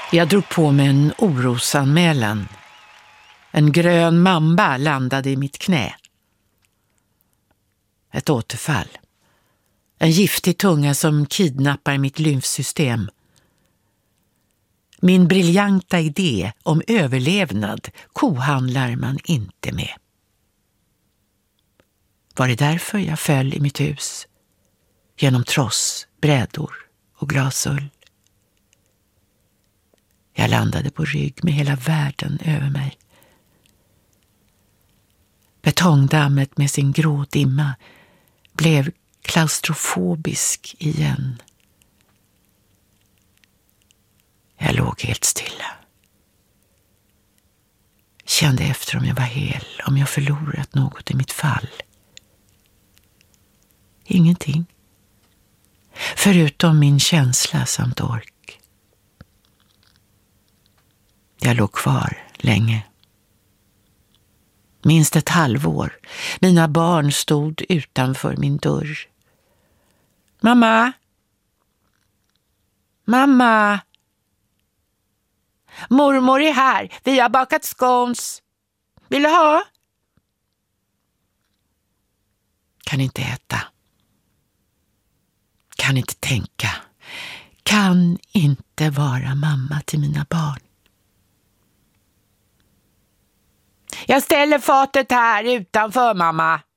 Jag drog på mig en orosanmälan. En grön mamba landade i mitt knä. Ett återfall. En giftig tunga som kidnappar mitt lymfsystem. Min briljanta idé om överlevnad kohandlar man inte med. Var det därför jag föll i mitt hus? Genom tross, brädor och grasull. Jag landade på rygg med hela världen över mig. Betongdammet med sin grå dimma blev klaustrofobisk igen. Jag låg helt stilla. Kände efter om jag var hel, om jag förlorat något i mitt fall. Ingenting. Förutom min känsla samt ork. Jag låg kvar länge. Minst ett halvår. Mina barn stod utanför min dörr. Mamma! Mamma! Mormor är här. Vi har bakat scones. Vill du ha? Kan inte äta. Kan inte tänka. Kan inte vara mamma till mina barn. Jag ställer fatet här utanför, mamma.